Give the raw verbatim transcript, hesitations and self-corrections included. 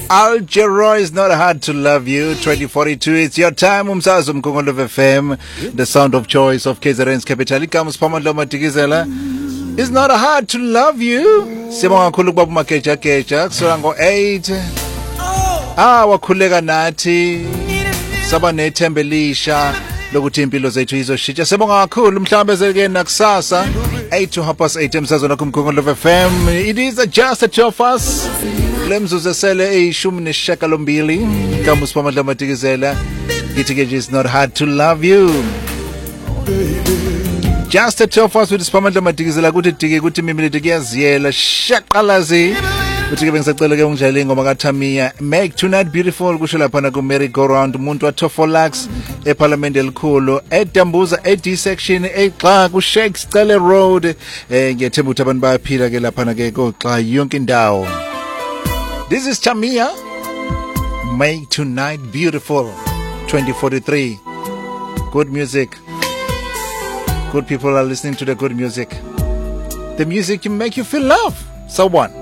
Al Jarreau is not hard to love you. twenty forty-two, it's your time. Umsazo Mkongolo F M, the sound of choice of K Z N's capital. Igama Siphamandla Matikizela. It's not hard to love you. Sibonga kakhulu kubaba Makeja Keja kusula ngo eight. Ah, wakhuleka nathi. Saba nethembe lisha lokuthi impilo zethu izoshintsha. Sibonga kakhulu mhlambe zeke nakusasa eight to half past eight emsazweni kumkhongolo F M. It is just the two of us. Lemzuzu sele eyishumi nesishiyagalombili. Igama Siphamandla Matikizela. Ithi ke it's not hard to love you. Just the two of us with Siphamandla Matikizela kuthi dike kuthi mimilete kuyaziyela shaqalazi. Uthi ke bengisacela ke ungijayele ngoma kaThamia Make Tonight Beautiful kusho lapha na ku Merry Go Round umuntu wa Tofolax eParliament elikhulu eDambuza eD section exa ku Shakes Cele Road eh ngiyethemba ukuthi abantu bayaphila ke lapha na ke koxa yonke indawo. This is Thamia Make Tonight Beautiful twenty forty-three. Good music. Good people are listening to the good music. The music can make you feel love. So what?